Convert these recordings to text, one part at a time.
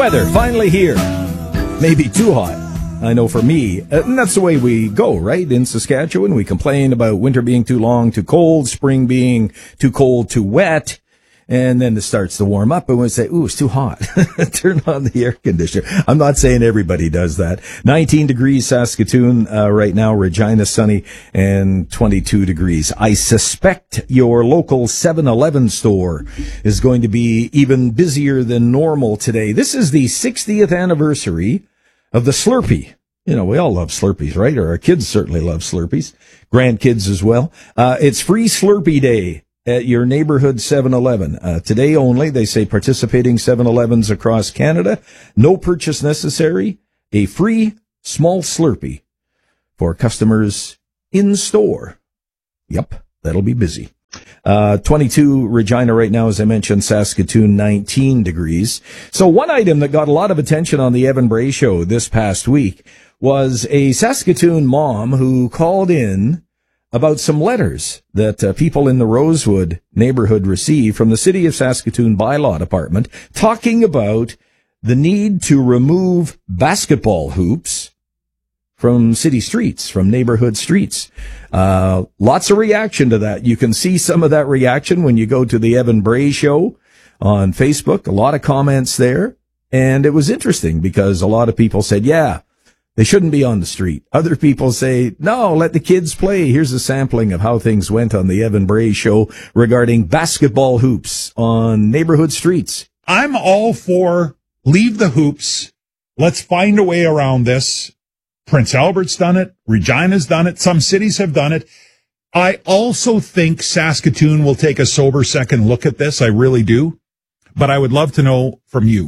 weather, finally here. Maybe too hot. I know for me, and that's the way we go, right? In Saskatchewan, we complain about winter being too long, too cold, spring being too cold, too wet. And then it starts to warm up and we say, ooh, it's too hot. Turn on the air conditioner. I'm not saying everybody does that. 19 degrees Saskatoon right now, Regina sunny, and 22 degrees. I suspect your local 7-Eleven store is going to be even busier than normal today. This is the 60th anniversary of the Slurpee. You know, we all love Slurpees, right? Or our kids certainly love Slurpees. Grandkids as well. It's Free Slurpee Day at your neighborhood 7-Eleven. Today only, they say participating 7-Elevens across Canada. No purchase necessary. A free small Slurpee for customers in store. Yep, that'll be busy. 22 Regina right now, as I mentioned, Saskatoon 19 degrees. So one item that got a lot of attention on the Evan Bray Show this past week was a Saskatoon mom who called in about some letters that people in the Rosewood neighborhood received from the City of Saskatoon Bylaw Department talking about the need to remove basketball hoops from city streets, from neighborhood streets. Lots of reaction to that. You can see some of that reaction when you go to the Evan Bray Show on Facebook. A lot of comments there. And it was interesting because a lot of people said, yeah, they shouldn't be on the street. Other people say, no, let the kids play. Here's a sampling of how things went on the Evan Bray Show regarding basketball hoops on neighborhood streets. I'm all for leave the hoops. Let's find a way around this. Prince Albert's done it. Regina's done it. Some cities have done it. I also think Saskatoon will take a sober second look at this. I really do. But I would love to know from you.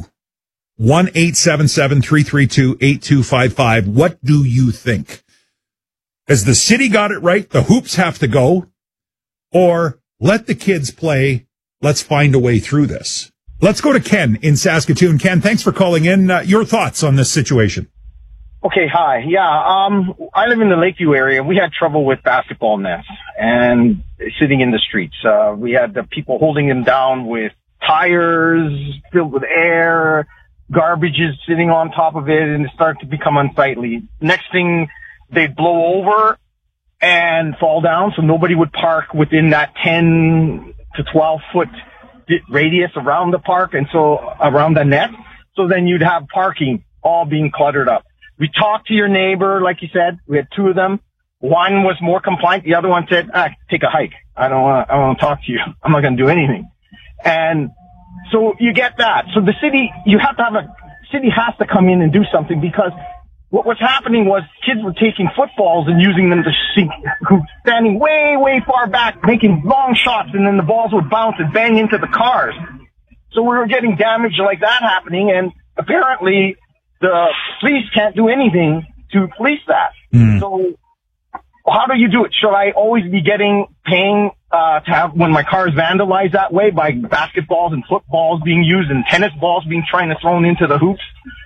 1-877-332-8255. What do you think? Has the city got it right? The hoops have to go? Or let the kids play. Let's find a way through this. Let's go to Ken in Saskatoon. Ken, thanks for calling in. Your thoughts on this situation? Okay, hi. Yeah, I live in the Lakeview area. We had trouble with basketball nets and sitting in the streets. We had the people holding them down with tires filled with air, garbage is sitting on top of it, and it started to become unsightly. Next thing, they'd blow over and fall down, so nobody would park within that 10 to 12 foot radius around the park, and so around the net. So then you'd have parking all being cluttered up. We talked to your neighbor, like you said. We had two of them. One was more compliant. The other one said, take a hike. I don't want to talk to you. I'm not going to do anything. And so you get that. So the city, city has to come in and do something, because what was happening was kids were taking footballs and using them to sink, standing way, way far back, making long shots, and then the balls would bounce and bang into the cars. So we were getting damage like that happening, and apparently the police can't do anything to police that. So how do you do it? Should I always be paying to have, when my car is vandalized that way by basketballs and footballs being used and tennis balls being thrown into the hoops?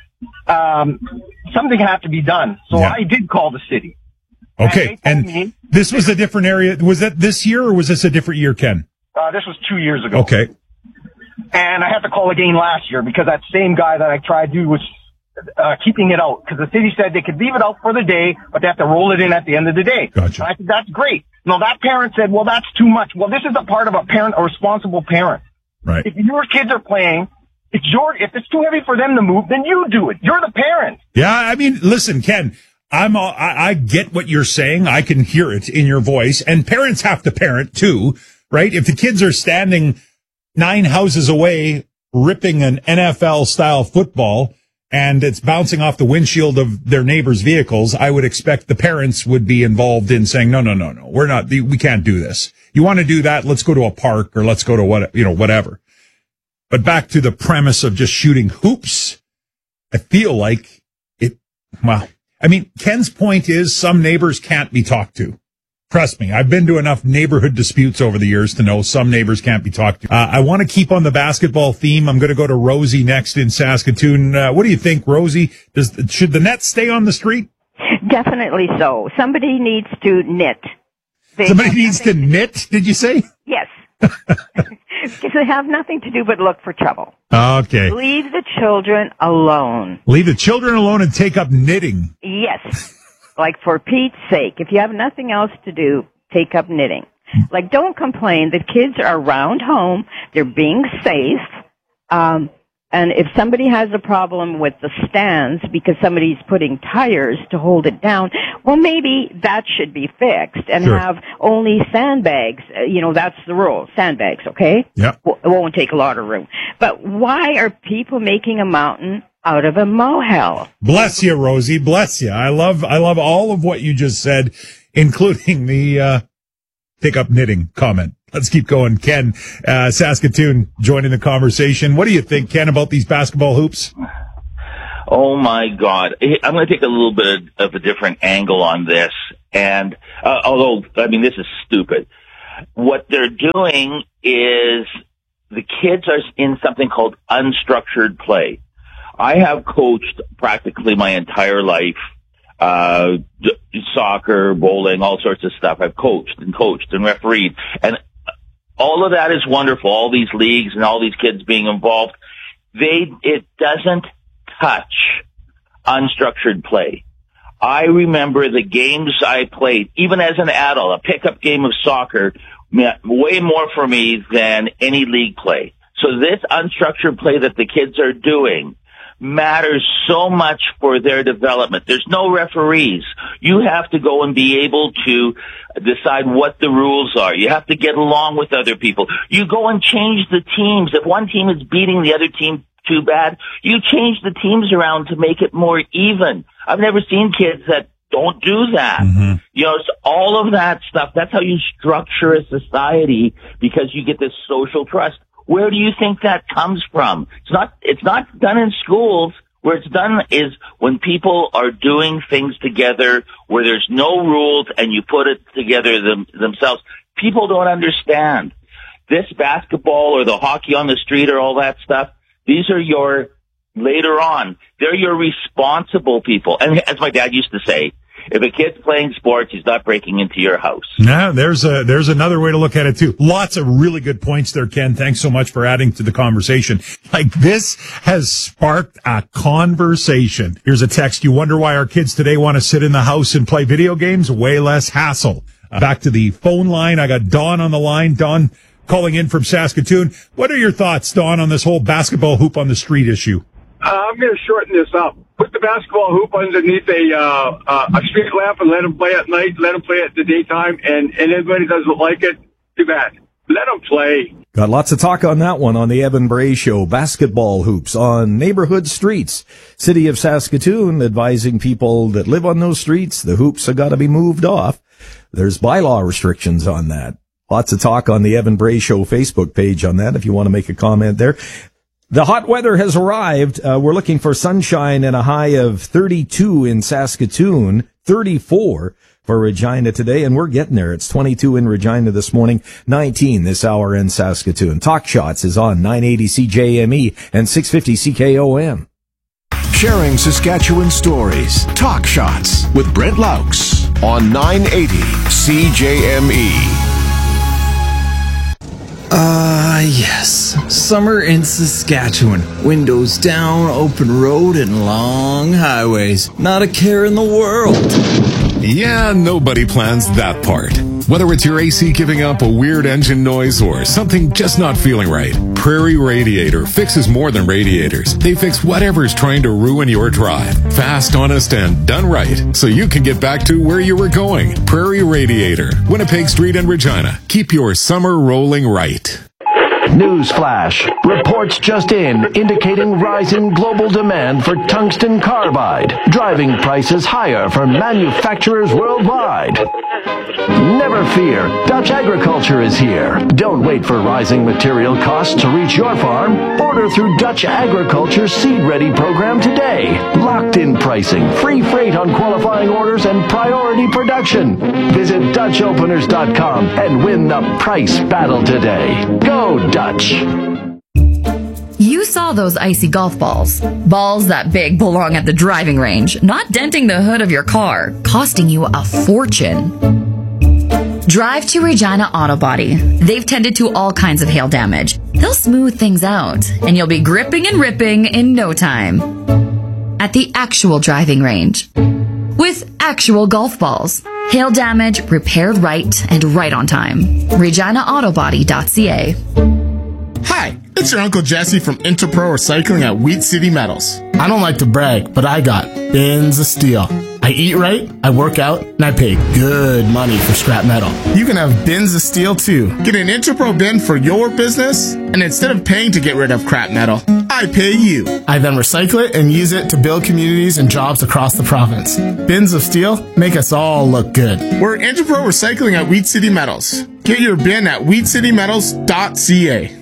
Something had to be done. So yeah. I did call the city. Okay. And this was a different area. Was that this year or was this a different year, Ken? This was 2 years ago. Okay. And I had to call again last year because that same guy that I tried to was keeping it out, because the city said they could leave it out for the day, but they have to roll it in at the end of the day. Gotcha. And I said, that's great. No, that parent said, well, that's too much. Well, this is a part of a responsible parent. Right. If your kids are playing, if it's too heavy for them to move, then you do it. You're the parent. Yeah, I mean, listen, Ken, I get what you're saying. I can hear it in your voice. And parents have to parent too, right? If the kids are standing 9 houses away, ripping an NFL style football, and it's bouncing off the windshield of their neighbors' vehicles, I would expect the parents would be involved in saying, no, we can't do this. You want to do that? Let's go to a park, or let's go to whatever. But back to the premise of just shooting hoops, I feel like Ken's point is some neighbors can't be talked to. Trust me, I've been to enough neighborhood disputes over the years to know some neighbors can't be talked to. I want to keep on the basketball theme. I'm going to go to Rosie next in Saskatoon. What do you think, Rosie? Should the net stay on the street? Definitely so. Somebody needs to knit. Somebody needs to knit, did you say? Yes. Because they have nothing to do but look for trouble. Okay. Leave the children alone. Leave the children alone and take up knitting. Yes. Like, for Pete's sake, if you have nothing else to do, take up knitting. Like, don't complain. The kids are around home. They're being safe. And if somebody has a problem with the stands because somebody's putting tires to hold it down, well, maybe that should be fixed and have only sandbags. That's the rule. Sandbags, okay? Yeah. It won't take a lot of room. But why are people making a mountain out of a molehill? Bless you, Rosie. Bless you. I love all of what you just said, including the take up knitting comment. Let's keep going. Ken, Saskatoon, joining the conversation. What do you think, Ken, about these basketball hoops? Oh, my God. I'm going to take a little bit of a different angle on this. And although, this is stupid. What they're doing is the kids are in something called unstructured play. I have coached practically my entire life. Soccer, bowling, all sorts of stuff. I've coached and refereed. And all of that is wonderful. All these leagues and all these kids being involved. It doesn't touch unstructured play. I remember the games I played, even as an adult, a pickup game of soccer meant way more for me than any league play. So this unstructured play that the kids are doing matters so much for their development. There's no referees. You have to go and be able to decide what the rules are. You have to get along with other people. You go and change the teams. If one team is beating the other team too bad, you change the teams around to make it more even. I've never seen kids that don't do that. Mm-hmm. So all of that stuff, that's how you structure a society, because you get this social trust. Where do you think that comes from? It's not done in schools. Where it's done is when people are doing things together, where there's no rules and you put it together themselves. People don't understand. This basketball or the hockey on the street or all that stuff, these are later on, they're your responsible people. And as my dad used to say, if a kid's playing sports, he's not breaking into your house. Yeah, there's another way to look at it too. Lots of really good points there, Ken. Thanks so much for adding to the conversation. Like, this has sparked a conversation. Here's a text. You wonder why our kids today want to sit in the house and play video games? Way less hassle. Back to the phone line. I got Dawn on the line. Dawn calling in from Saskatoon. What are your thoughts, Dawn, on this whole basketball hoop on the street issue? I'm going to shorten this up. Put the basketball hoop underneath a street lamp and let them play at night. Let them play at the daytime. And anybody doesn't like it, too bad. Let them play. Got lots of talk on that one on the Evan Bray Show. Basketball hoops on neighborhood streets. City of Saskatoon advising people that live on those streets, the hoops have got to be moved off. There's bylaw restrictions on that. Lots of talk on the Evan Bray Show Facebook page on that if you want to make a comment there. The hot weather has arrived. We're looking for sunshine and a high of 32 in Saskatoon, 34 for Regina today, and we're getting there. It's 22 in Regina this morning, 19 this hour in Saskatoon. Talk Shots is on 980 CJME and 650 CKOM. Sharing Saskatchewan stories. Talk Shots with Brent Laux on 980 CJME. Yes. Summer in Saskatchewan. Windows down, open road, and long highways. Not a care in the world. Yeah, nobody plans that part. Whether it's your AC giving up a weird engine noise or something just not feeling right, Prairie Radiator fixes more than radiators. They fix whatever's trying to ruin your drive. Fast, honest, and done right, so you can get back to where you were going. Prairie Radiator, Winnipeg Street and Regina. Keep your summer rolling right. Newsflash. Reports just in indicating rising global demand for tungsten carbide, driving prices higher for manufacturers worldwide. Never fear, Dutch Agriculture is here. Don't wait for rising material costs to reach your farm. Order through Dutch Agriculture's Seed Ready program today. Locked-in pricing, free freight on qualifying orders, and priority production. Visit DutchOpeners.com and win the price battle today. Go Dutch! You saw those icy golf balls. Balls that big belong at the driving range, not denting the hood of your car, costing you a fortune. Drive to Regina Auto Body. They've tended to all kinds of hail damage. They'll smooth things out, and you'll be gripping and ripping in no time. At the actual driving range. With actual golf balls. Hail damage repaired right and right on time. ReginaAutobody.ca. Hi, it's your Uncle Jesse from Interpro Recycling at Wheat City Metals. I don't like to brag, but I got bins of steel. I eat right, I work out, and I pay good money for scrap metal. You can have bins of steel too. Get an Interpro bin for your business, and instead of paying to get rid of crap metal, I pay you. I then recycle it and use it to build communities and jobs across the province. Bins of steel make us all look good. We're Interpro Recycling at Wheat City Metals. Get your bin at wheatcitymetals.ca.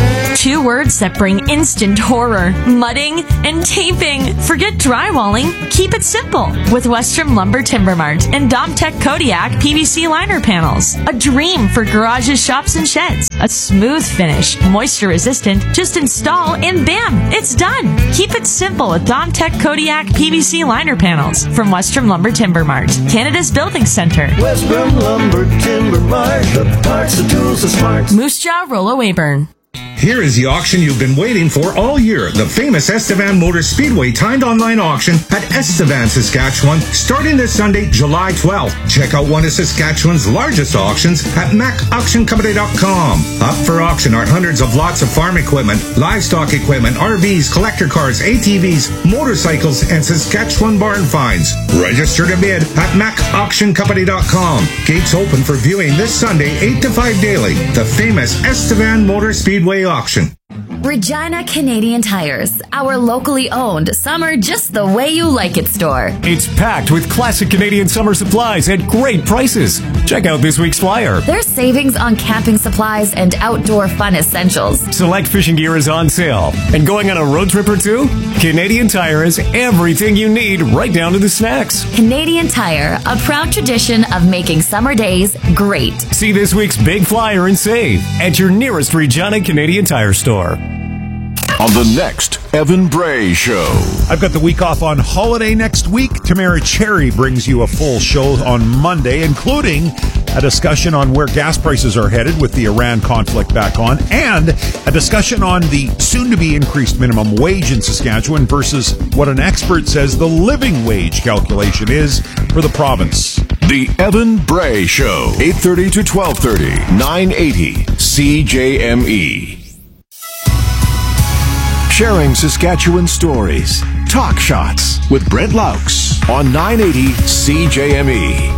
2 words that bring instant horror: mudding and taping. Forget drywalling. Keep it simple with Western Lumber Timber Mart and Domtech Kodiak PVC liner panels. A dream for garages, shops, and sheds. A smooth finish, moisture resistant. Just install and bam, it's done. Keep it simple with Domtech Kodiak PVC liner panels from Western Lumber Timber Mart, Canada's building center. Western Lumber Timber Mart, the parts, the tools, the smarts. Moose Jaw, Rollo Weyburn. Here is the auction you've been waiting for all year. The famous Estevan Motor Speedway timed online auction at Estevan, Saskatchewan, starting this Sunday, July 12th. Check out one of Saskatchewan's largest auctions at macauctioncompany.com. Up for auction are hundreds of lots of farm equipment, livestock equipment, RVs, collector cars, ATVs, motorcycles, and Saskatchewan barn finds. Register to bid at macauctioncompany.com. Gates open for viewing this Sunday, 8 to 5 daily. The famous Estevan Motor Speedway auction. Regina Canadian Tires, our locally owned summer just the way you like it store. It's packed with classic Canadian summer supplies at great prices. Check out this week's flyer. There's savings on camping supplies and outdoor fun essentials. Select fishing gear is on sale. And going on a road trip or two? Canadian Tire has everything you need, right down to the snacks. Canadian Tire, a proud tradition of making summer days great. See this week's big flyer and save at your nearest Regina Canadian Tire store. On the next Evan Bray Show. I've got the week off on holiday next week. Tamara Cherry brings you a full show on Monday, including a discussion on where gas prices are headed with the Iran conflict back on, and a discussion on the soon-to-be increased minimum wage in Saskatchewan versus what an expert says the living wage calculation is for the province. The Evan Bray Show, 8:30 to 12:30, 980 CJME. Sharing Saskatchewan stories. Talk Shots with Brent Laux on 980 CJME.